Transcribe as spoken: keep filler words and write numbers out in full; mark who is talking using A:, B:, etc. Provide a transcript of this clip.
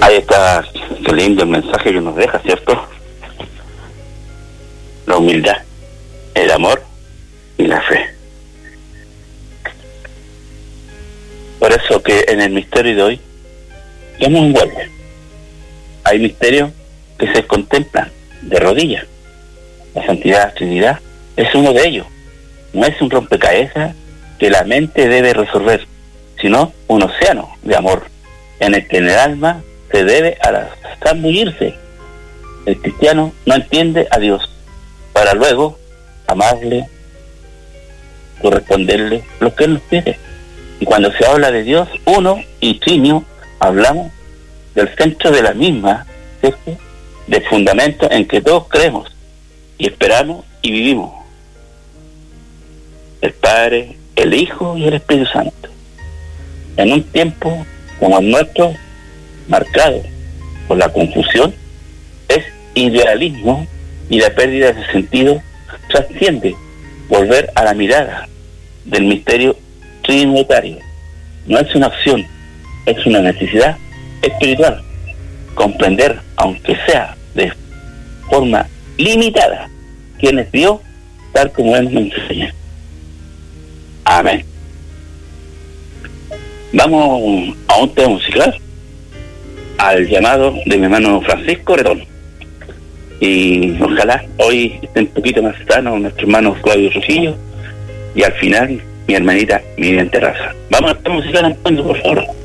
A: Ahí está, qué lindo el mensaje que nos deja, ¿cierto? La humildad, el amor y la fe. Por eso que en el misterio de hoy, ¿qué nos envuelve? Hay misterios que se contemplan de rodillas. La santidad de la Trinidad es uno de ellos. No es un rompecabezas que la mente debe resolver, sino un océano de amor en el que en el alma se debe a zambullirse. El cristiano no entiende a Dios para luego amarle, corresponderle lo que Él nos pide. Y cuando se habla de Dios, uno y trinio, hablamos del centro de la misma, ¿cierto? Del fundamento en que todos creemos y esperamos y vivimos. El Padre, el Hijo y el Espíritu Santo. En un tiempo como el nuestro, marcado por la confusión, es idealismo y la pérdida de ese sentido trasciende volver a la mirada del misterio trinitario. No es una opción, es una necesidad espiritual. Comprender, aunque sea de forma limitada, quién es Dios, tal como Él nos enseña. Amén. Vamos a un tema musical, al llamado de mi hermano Francisco Retón. Y ojalá hoy esté un poquito más sano nuestro hermano Claudio Trujillo y al final mi hermanita Miriam Terraza. Vamos al tema musical, Antonio, por favor.